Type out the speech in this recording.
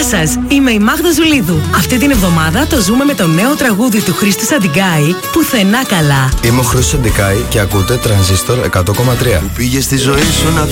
σας, είμαι η Μάγδα Ζουλίδου. Αυτή την εβδομάδα το ζούμε με το νέο τραγούδι του Χρήστου Σαντικάη, Πουθενά καλά. Είμαι ο Χρήστος Σαντικάη και ακούτε Τρανζίστορ 100,3. Που πήγε στη ζωή σου να